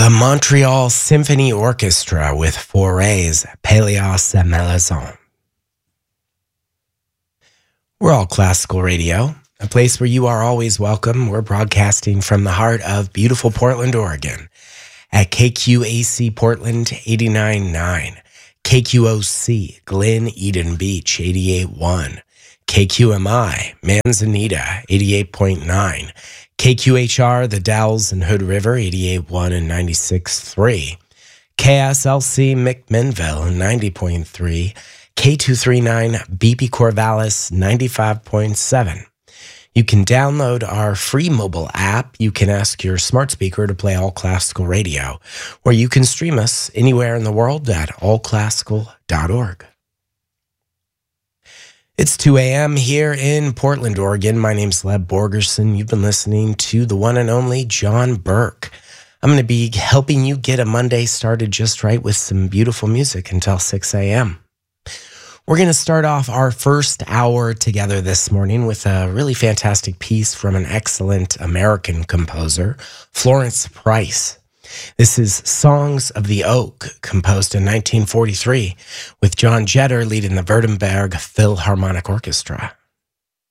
The Montreal Symphony Orchestra with Fauré's Pélias et Mélisande. We're All Classical Radio, a place where you are always welcome. We're broadcasting from the heart of beautiful Portland, Oregon, at KQAC Portland 89.9, KQOC Glen Eden Beach 88.1, KQMI Manzanita 88.9, KQHR The Dalles and Hood River 88.1 and 96.3, KSLC McMinnville 90.3, K239 BP Corvallis 95.7. You can download our free mobile app. You can ask your smart speaker to play All Classical Radio, or you can stream us anywhere in the world at allclassical.org. It's 2 a.m. here in Portland, Oregon. My name's Leb Borgerson. You've been listening to the one and only John Burke. I'm going to be helping you get a Monday started just right with some beautiful music until 6 a.m. We're going to start off our first hour together this morning with a really fantastic piece from an excellent American composer, Florence Price. This is Songs of the Oak, composed in 1943, with John Jetter leading the Württemberg Philharmonic Orchestra.